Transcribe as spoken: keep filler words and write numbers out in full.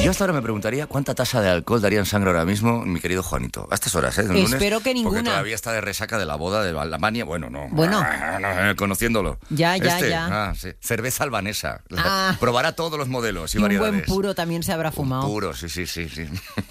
Yo hasta ahora me preguntaría cuánta tasa de alcohol daría en sangre ahora mismo mi querido Juanito. A estas horas, ¿eh? De un lunes, Espero que ninguna. Porque todavía está de resaca de la boda de Alemania. Bueno, no. Bueno. Ah, no, conociéndolo. Ya, ya, Este, ya. Ah, sí. Cerveza albanesa. Ah. Probará todos los modelos y, Y un variedades. buen puro también se habrá fumado. Un puro, sí, sí, sí, sí.